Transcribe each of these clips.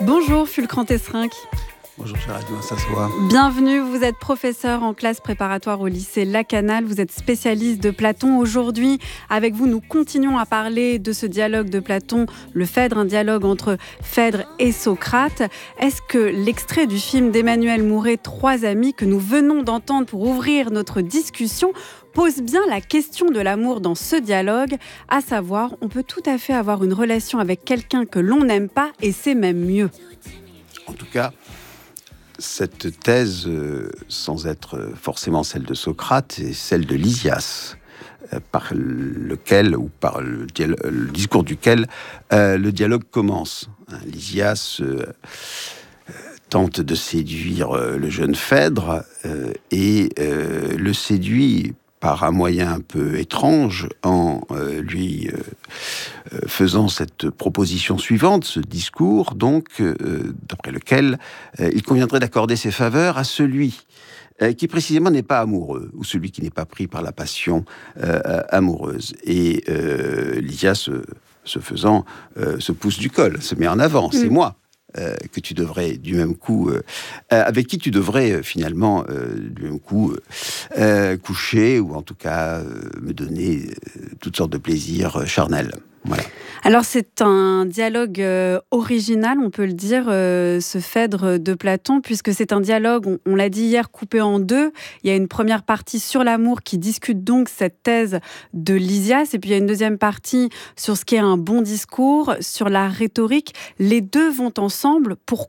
Bonjour Fulcran Tesrinck. Bonjour Géraldine, ça se voit. Bienvenue, vous êtes professeur en classe préparatoire au lycée Lacanal, vous êtes spécialiste de Platon. Aujourd'hui, avec vous, nous continuons à parler de ce dialogue de Platon, le Phèdre, un dialogue entre Phèdre et Socrate. Est-ce que l'extrait du film d'Emmanuel Mouret, Trois amis, que nous venons d'entendre pour ouvrir notre discussion, pose bien la question de l'amour dans ce dialogue, à savoir, on peut tout à fait avoir une relation avec quelqu'un que l'on n'aime pas et c'est même mieux. En tout cas, cette thèse, sans être forcément celle de Socrate, est celle de Lysias, par lequel, ou par le discours duquel le dialogue commence. Lysias tente de séduire le jeune Phèdre et le séduit par un moyen un peu étrange en lui faisant cette proposition suivante, ce discours, donc, d'après lequel il conviendrait d'accorder ses faveurs à celui qui précisément n'est pas amoureux, ou celui qui n'est pas pris par la passion amoureuse. Et Lysias, ce faisant, se pousse du col, se met en avant, c'est moi. Que tu devrais du même coup, avec qui tu devrais finalement du même coup coucher, ou en tout cas me donner toutes sortes de plaisirs charnels. Voilà. Alors c'est un dialogue original, on peut le dire, ce Phèdre de Platon, puisque c'est un dialogue, on l'a dit hier, coupé en deux. Il y a une première partie sur l'amour qui discute donc cette thèse de Lysias, et puis il y a une deuxième partie sur ce qu'est un bon discours, sur la rhétorique. Les deux vont ensemble, pourquoi ?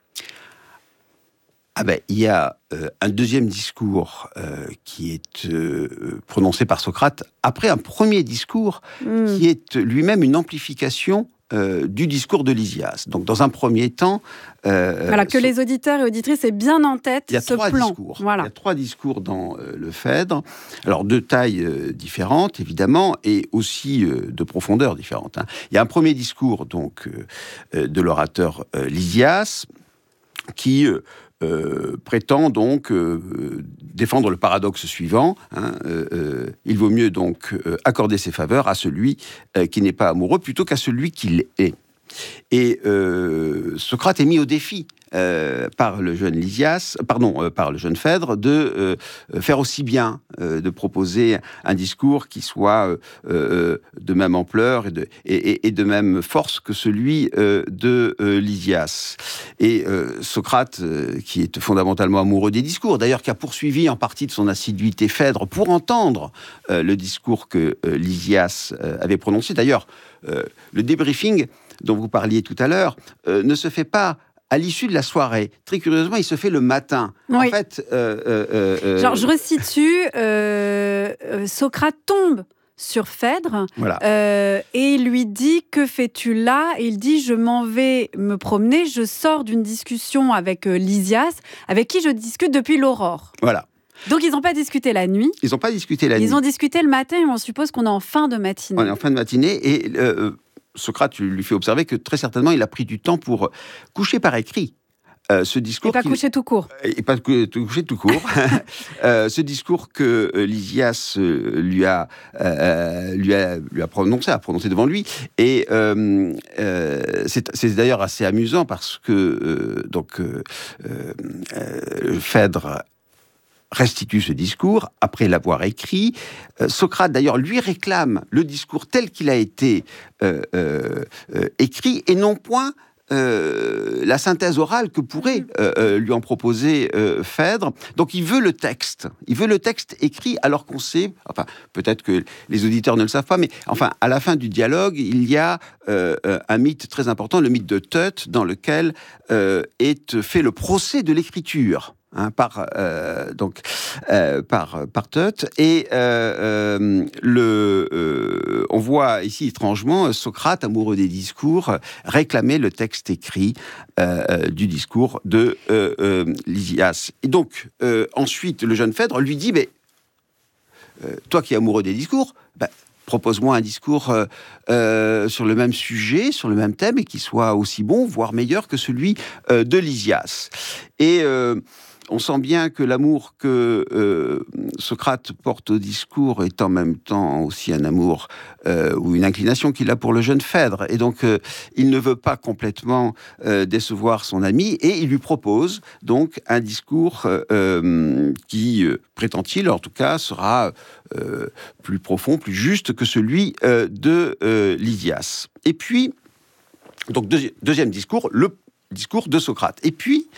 Il y a un deuxième discours qui est prononcé par Socrate après un premier discours qui est lui-même une amplification du discours de Lysias. Donc, dans un premier temps... que les auditeurs et auditrices aient bien en tête ce plan. Il y a trois discours. Voilà. Il y a trois discours dans le Phèdre. Alors, de tailles différentes, évidemment, et aussi de profondeur différente. Il y a un premier discours, donc, de l'orateur Lysias, qui... prétend donc défendre le paradoxe suivant. Il vaut mieux donc accorder ses faveurs à celui qui n'est pas amoureux plutôt qu'à celui qui l'est. Et Socrate est mis au défi par le jeune par le jeune Phèdre de faire aussi bien, de proposer un discours qui soit de même ampleur et de même force que celui de Lysias. Et Socrate, qui est fondamentalement amoureux des discours, d'ailleurs qui a poursuivi en partie de son assiduité Phèdre pour entendre le discours que Lysias avait prononcé. D'ailleurs, le débriefing dont vous parliez tout à l'heure ne se fait pas à l'issue de la soirée. Très curieusement, il se fait le matin. Oui. En fait... je resitue, Socrate tombe sur Phèdre, voilà. Et il lui dit « Que fais-tu là ?» Et il dit « Je m'en vais me promener, je sors d'une discussion avec Lysias, avec qui je discute depuis l'aurore. » Voilà. Donc, ils n'ont pas discuté la nuit. Ils n'ont pas discuté la nuit. Ils ont discuté le matin, et on suppose qu'on est en fin de matinée. On est en fin de matinée, et Socrate lui fait observer que très certainement, il a pris du temps pour coucher par écrit ce discours. Et pas coucher tout court. Et pas coucher tout court. Ce discours que Lysias lui a prononcé devant lui. Et c'est d'ailleurs assez amusant parce que Phèdre restitue ce discours après l'avoir écrit. Socrate, d'ailleurs, lui réclame le discours tel qu'il a été écrit, et non point la synthèse orale que pourrait lui en proposer Phèdre. Donc il veut le texte écrit, alors qu'on sait, enfin peut-être que les auditeurs ne le savent pas, mais enfin à la fin du dialogue, il y a un mythe très important, le mythe de Teut, dans lequel est fait le procès de l'écriture. Par Teut, et on voit ici étrangement Socrate, amoureux des discours, réclamer le texte écrit du discours de Lysias. Et donc ensuite le jeune Phèdre lui dit toi qui es amoureux des discours, propose-moi un discours sur le même sujet, sur le même thème, et qui soit aussi bon, voire meilleur que celui de Lysias. Et on sent bien que l'amour que Socrate porte au discours est en même temps aussi un amour ou une inclination qu'il a pour le jeune Phèdre. Et donc, il ne veut pas complètement décevoir son ami et il lui propose donc un discours qui, prétend-il, en tout cas, sera plus profond, plus juste que celui de Lysias. Et puis, donc deuxième discours, le discours de Socrate. Et puis,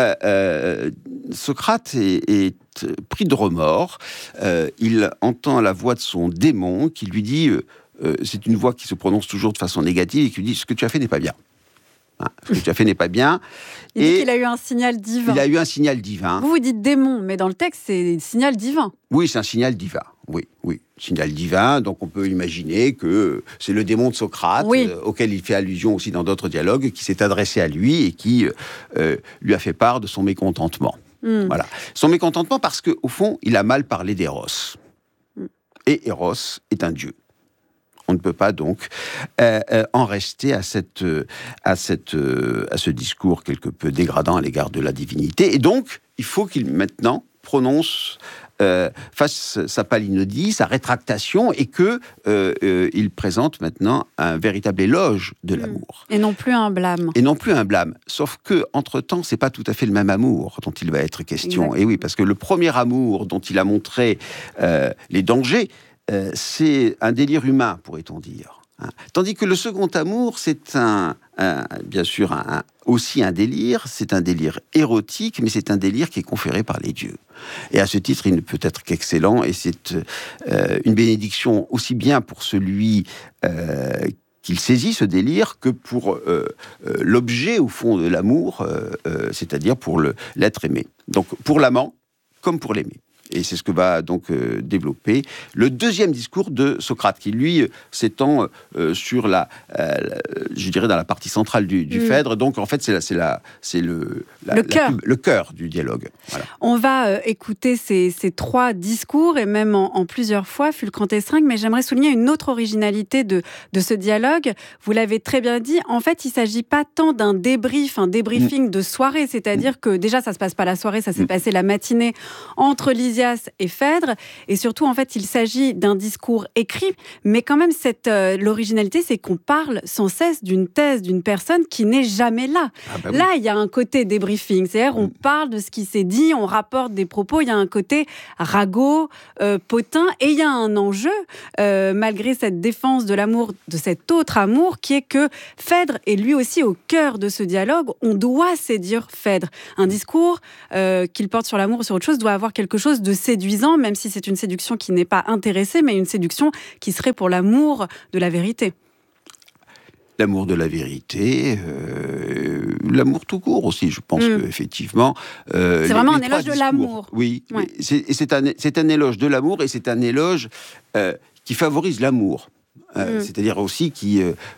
Socrate est pris de remords. Il entend la voix de son démon qui lui dit, c'est une voix qui se prononce toujours de façon négative et qui lui dit « ce que tu as fait n'est pas bien ». Ce que tu as fait n'est pas bien. Il dit qu'il a eu un signal divin. Il a eu un signal divin. Vous dites démon, mais dans le texte, c'est signal divin. Oui, c'est un signal divin. Oui. Signal divin, donc on peut imaginer que c'est le démon de Socrate, auquel il fait allusion aussi dans d'autres dialogues, qui s'est adressé à lui et qui lui a fait part de son mécontentement. Voilà. Son mécontentement parce qu'au fond, il a mal parlé d'Eros. Et Eros est un dieu. On ne peut pas donc en rester à ce discours quelque peu dégradant à l'égard de la divinité. Et donc, il faut qu'il maintenant prononce, fasse sa palinodie, sa rétractation, et qu'il présente maintenant un véritable éloge de l'amour. Et non plus un blâme. Sauf que, entre-temps, c'est pas tout à fait le même amour dont il va être question. Exactement. Et oui, parce que le premier amour dont il a montré les dangers, c'est un délire humain, pourrait-on dire. Tandis que le second amour, c'est bien sûr aussi un délire, c'est un délire érotique, mais c'est un délire qui est conféré par les dieux. Et à ce titre, il ne peut être qu'excellent, et c'est une bénédiction aussi bien pour celui qu'il saisit ce délire que pour l'objet, au fond, de l'amour, c'est-à-dire pour l'être aimé. Donc pour l'amant, comme pour l'aimé. Et c'est ce que va donc développer le deuxième discours de Socrate, qui lui s'étend sur je dirais dans la partie centrale du Phèdre. Donc en fait c'est le cœur du dialogue. Voilà. On va écouter ces trois discours et même en plusieurs fois, Fulcrante Estringue, mais j'aimerais souligner une autre originalité de ce dialogue. Vous l'avez très bien dit, en fait il ne s'agit pas tant d'un débriefing de soirée, c'est-à-dire que déjà ça ne se passe pas la soirée, ça s'est passé la matinée entre Lysias et Phèdre, et surtout en fait il s'agit d'un discours écrit, mais quand même l'originalité c'est qu'on parle sans cesse d'une thèse d'une personne qui n'est jamais là. Là il y a un côté débriefing, c'est-à-dire on parle de ce qui s'est dit, on rapporte des propos, il y a un côté ragot, potin, et il y a un enjeu malgré cette défense de l'amour, de cet autre amour qui est que Phèdre est lui aussi au cœur de ce dialogue. On doit séduire Phèdre. Un discours qu'il porte sur l'amour ou sur autre chose doit avoir quelque chose de séduisant, même si c'est une séduction qui n'est pas intéressée, mais une séduction qui serait pour l'amour de la vérité. L'amour de la vérité, l'amour tout court aussi, je pense qu'effectivement... c'est vraiment un éloge de l'amour. Oui, ouais. C'est un éloge de l'amour, et c'est un éloge qui favorise l'amour. C'est-à-dire aussi qui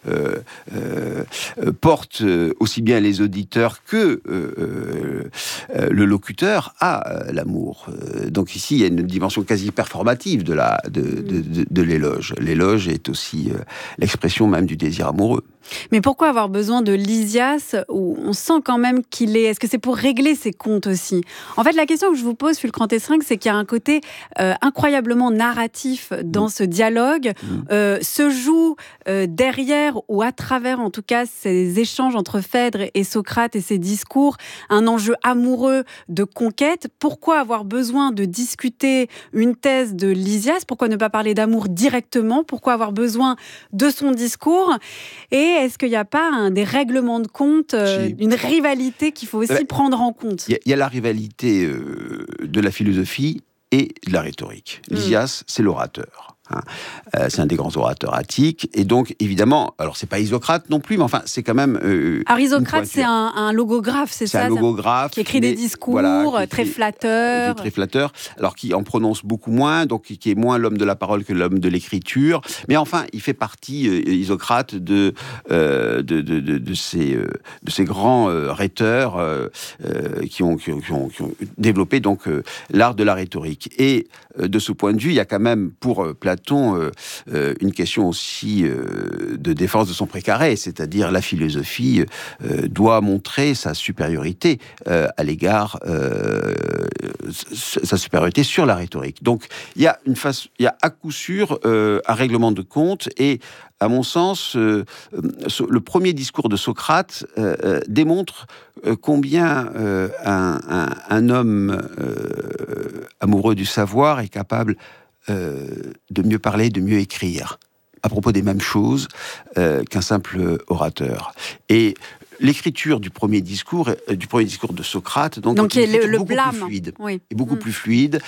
porte aussi bien les auditeurs que le locuteur à l'amour. Donc ici, il y a une dimension quasi performative de l'éloge. L'éloge est aussi l'expression même du désir amoureux. Mais pourquoi avoir besoin de Lysias, où on sent quand même qu'il est... Est-ce que c'est pour régler ses comptes aussi ? En fait, la question que je vous pose, Fulcrante Estringue, c'est qu'il y a un côté incroyablement narratif dans ce dialogue. Se joue derrière, ou à travers en tout cas, ces échanges entre Phèdre et Socrate et ces discours, un enjeu amoureux de conquête. Pourquoi avoir besoin de discuter une thèse de Lysias ? Pourquoi ne pas parler d'amour directement ? Pourquoi avoir besoin de son discours ? Et est-ce qu'il n'y a pas des règlements de compte, une rivalité qu'il faut aussi prendre en compte ? Il y a la rivalité de la philosophie et de la rhétorique. Lysias, c'est l'orateur. C'est un des grands orateurs attiques, et donc évidemment, alors c'est pas Isocrate non plus, mais enfin c'est quand même. Alors Isocrate, c'est un logographe, c'est ça, un logographe qui écrit des discours très flatteurs, alors qui en prononce beaucoup moins, donc qui est moins l'homme de la parole que l'homme de l'écriture. Mais enfin, il fait partie, Isocrate, de ces grands rhéteurs qui ont développé donc l'art de la rhétorique. Et de ce point de vue, il y a quand même pour Platon Platon une question aussi de défense de son précaré, c'est-à-dire la philosophie doit montrer sa supériorité à l'égard, sa supériorité sur la rhétorique. Donc il y a à coup sûr un règlement de compte, et à mon sens, le premier discours de Socrate démontre combien un homme amoureux du savoir est capable de mieux parler, de mieux écrire, à propos des mêmes choses qu'un simple orateur. Et l'écriture du premier discours de Socrate, donc est le beaucoup blâme, plus fluide. Oui. Est beaucoup plus fluide.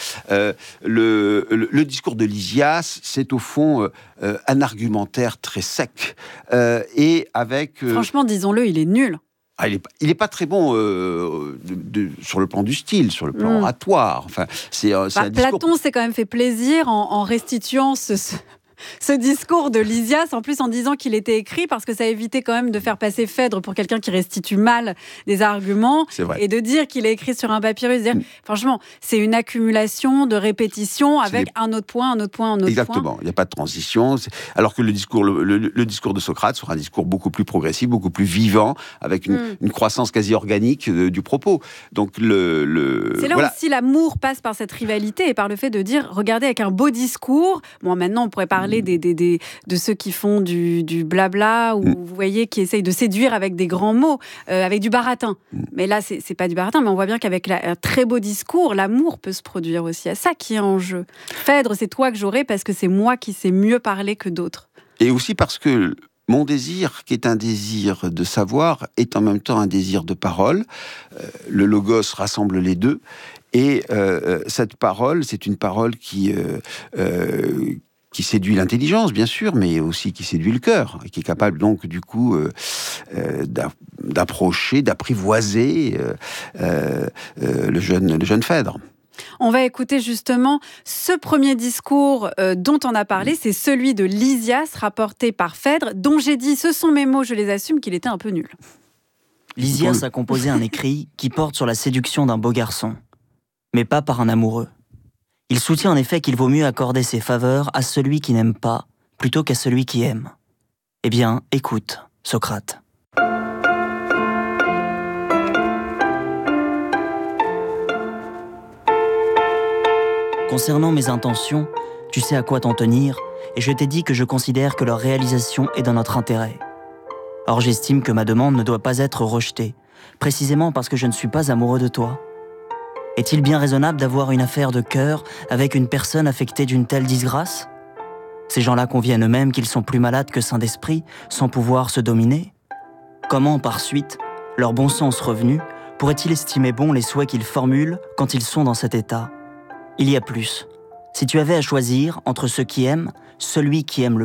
Le discours de Lysias, c'est au fond un argumentaire très sec, et avec... Franchement, disons-le, il est nul. Il est pas très bon sur le plan du style, sur le plan oratoire. Enfin, c'est un discours... Platon s'est quand même fait plaisir en restituant ce discours de Lysias, en plus en disant qu'il était écrit, parce que ça évitait quand même de faire passer Phèdre pour quelqu'un qui restitue mal des arguments, et de dire qu'il est écrit sur un papyrus. Franchement, c'est une accumulation de répétitions avec un autre point, un autre point, un autre Exactement. point. Il n'y a pas de transition. Alors que le discours de Socrate sera un discours beaucoup plus progressif, beaucoup plus vivant, avec une croissance quasi organique du propos. Donc c'est là aussi l'amour passe par cette rivalité et par le fait de dire, regardez, avec un beau discours, maintenant on pourrait parler de ceux qui font du blabla, ou vous voyez, qui essayent de séduire avec des grands mots, avec du baratin. Mais là, c'est pas du baratin, mais on voit bien qu'avec un très beau discours, l'amour peut se produire aussi. C'est ça qui est en jeu. Phèdre, c'est toi que j'aurai parce que c'est moi qui sais mieux parler que d'autres. Et aussi parce que mon désir, qui est un désir de savoir, est en même temps un désir de parole. Le logos rassemble les deux. Et cette parole, c'est une parole qui séduit l'intelligence, bien sûr, mais aussi qui séduit le cœur, et qui est capable donc, du coup, d'approcher, d'apprivoiser le jeune Phèdre. On va écouter justement ce premier discours dont on a parlé, c'est celui de Lysias, rapporté par Phèdre, dont j'ai dit, ce sont mes mots, je les assume, qu'il était un peu nul. Lysias a composé un écrit qui porte sur la séduction d'un beau garçon, mais pas par un amoureux. Il soutient en effet qu'il vaut mieux accorder ses faveurs à celui qui n'aime pas, plutôt qu'à celui qui aime. Eh bien, écoute, Socrate. Concernant mes intentions, tu sais à quoi t'en tenir, et je t'ai dit que je considère que leur réalisation est dans notre intérêt. Or, j'estime que ma demande ne doit pas être rejetée, précisément parce que je ne suis pas amoureux de toi. Est-il bien raisonnable d'avoir une affaire de cœur avec une personne affectée d'une telle disgrâce ? Ces gens-là conviennent eux-mêmes qu'ils sont plus malades que sains d'esprit, sans pouvoir se dominer. Comment, par suite, leur bon sens revenu, pourrait-il estimer bons les souhaits qu'ils formulent quand ils sont dans cet état ? Il y a plus. Si tu avais à choisir entre ceux qui aiment, celui qui aime le